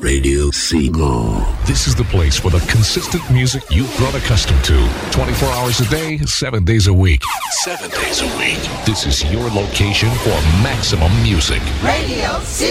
Radio Seagull. This is the place for the consistent music you've grown accustomed to. 24 hours a day, 7 days a week. 7 days a week. This is your location for maximum music. Radio Seagull.